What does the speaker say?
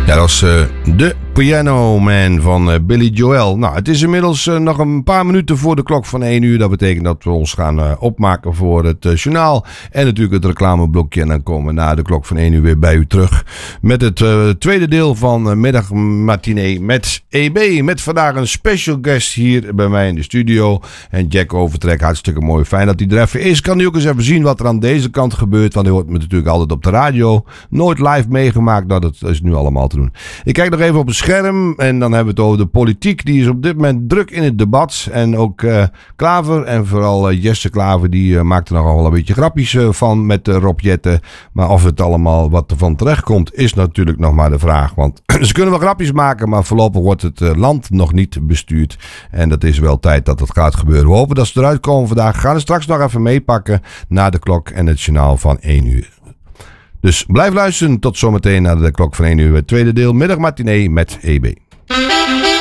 Ja, dat was de Piano Man van Billy Joel. Nou, het is inmiddels nog een paar minuten voor de klok van 1 uur. Dat betekent dat we ons gaan opmaken voor het journaal. En natuurlijk het reclameblokje. En dan komen we na de klok van 1 uur weer bij u terug. Met het tweede deel van Middagmatinee met EB. Met vandaag een special guest hier bij mij in de studio. En Jack Overtrek, hartstikke mooi. Fijn dat hij er even is. Kan u ook eens even zien wat er aan deze kant gebeurt. Want hij hoort me natuurlijk altijd op de radio. Nooit live meegemaakt. Nou, dat is nu allemaal te doen. Ik kijk nog even op het scherm en dan hebben we het over de politiek. Die is op dit moment druk in het debat. En ook Klaver en vooral Jesse Klaver, die maakt er nogal wel een beetje grapjes van met Rob Jetten. Maar of het allemaal wat ervan terecht komt, is natuurlijk nog maar de vraag. Want ze kunnen wel grapjes maken, maar voorlopig wordt het land nog niet bestuurd. En dat is wel tijd dat het gaat gebeuren. We hopen dat ze eruit komen vandaag. Gaan we straks nog even meepakken na de klok en het journaal van 1 uur. Dus blijf luisteren tot zometeen naar de klok van 1 uur. Het tweede deel Middagmatinee met EB.